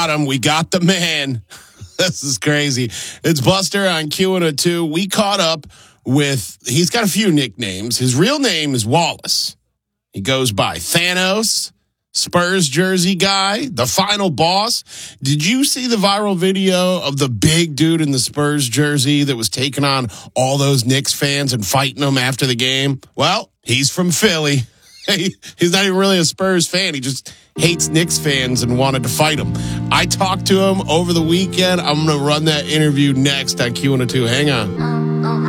We got the man. This is crazy. It's Buster on Q102. We caught up with, he's got a few nicknames. His real name is Wallace. He goes by Thanos, Spurs jersey guy, the final boss. Did you see the viral video of the big dude in the Spurs jersey that was taking on all those Knicks fans and fighting them after the game? Well, he's from Philly. He's not even really a Spurs fan. He just hates Knicks fans and wanted to fight them. I talked to him over the weekend. I'm going to run that interview next on Q102. Hang on.